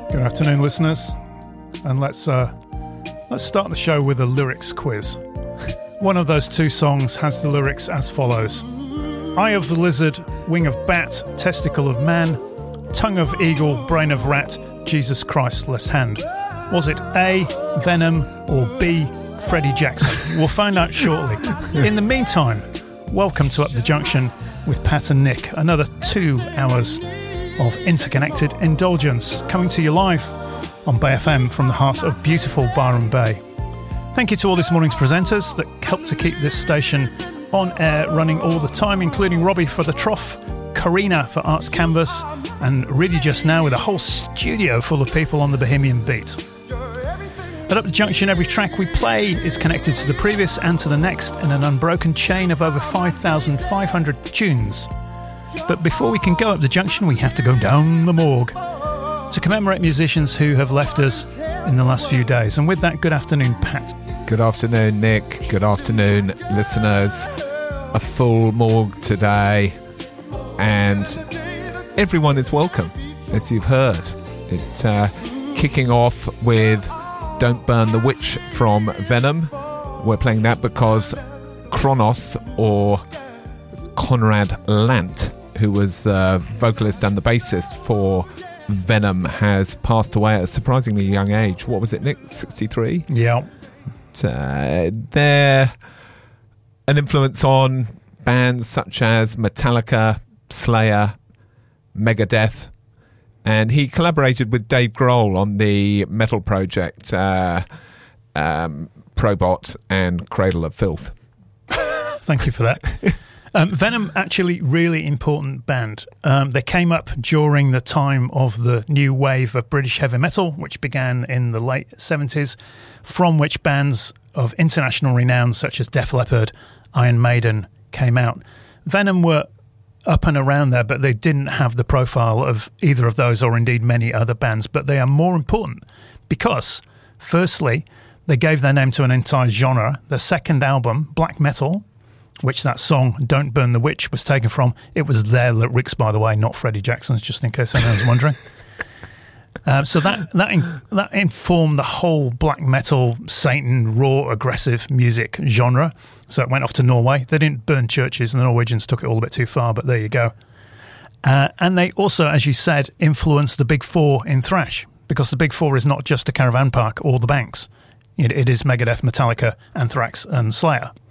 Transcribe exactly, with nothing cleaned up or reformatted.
Good afternoon, listeners, and let's uh, let's start the show with a lyrics quiz. One of those two songs has the lyrics as follows: Eye of the lizard, wing of bat, testicle of man, tongue of eagle, brain of rat, Jesus Christ, left hand. Was it A, Venom, or B, Freddie Jackson? We'll find out shortly. In the meantime, welcome to Up the Junction with Pat and Nick. Another two hours of interconnected indulgence coming to you live on Bay F M from the heart of beautiful Byron Bay. Thank you to all this morning's presenters that helped to keep this station on air running all the time, including Robbie for the trough, Karina for Arts Canvas, and really just now with a whole studio full of people on the Bohemian beat. At Up the Junction, every track we play is connected to the previous and to the next in an unbroken chain of over five thousand five hundred tunes. But before we can go up the junction, we have to go down the morgue to commemorate musicians who have left us in the last few days. And with that, good afternoon, Pat. Good afternoon, Nick. Good afternoon, listeners. A full morgue today, and everyone is welcome, as you've heard. It uh, kicking off with Don't Burn the Witch from Venom. We're playing that because Kronos, or Conrad Lant, who was the vocalist and the bassist for Venom, has passed away at a surprisingly young age. What was it, Nick? sixty-three? Yeah. Uh, they're an influence on bands such as Metallica, Slayer, Megadeth, and he collaborated with Dave Grohl on the metal project uh, um, Probot and Cradle of Filth. Thank you for that. Um, Venom, actually really important band. Um, they came up during the time of the new wave of British heavy metal, which began in the late seventies, from which bands of international renown such as Def Leppard, Iron Maiden came out. Venom were up and around there, but they didn't have the profile of either of those or indeed many other bands. But they are more important because, firstly, they gave their name to an entire genre. Their second album, Black Metal, which that song Don't Burn the Witch was taken from, it was their lyrics, by the way, not Freddie Jackson's, just in case anyone was wondering. uh, so that that in, that informed the whole black metal, Satan, raw, aggressive music genre. So it went off to Norway. They didn't burn churches, and the Norwegians took it all a bit too far, but there you go. Uh, and they also, as you said, influenced the Big Four in thrash, because the Big Four is not just a Caravan Park or the Banks. It, it is Megadeth, Metallica, Anthrax, and Slayer.